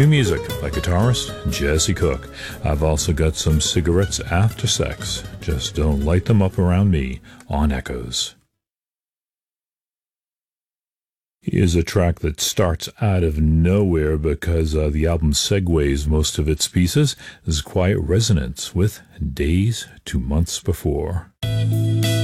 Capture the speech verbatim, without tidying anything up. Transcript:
New music by guitarist Jesse Cook. I've also got some Cigarettes After Sex. Just don't light them up around me on Echoes. Here's a track that starts out of nowhere because uh, the album segues most of its pieces. This is Quiet Resonance with Days to Months Before.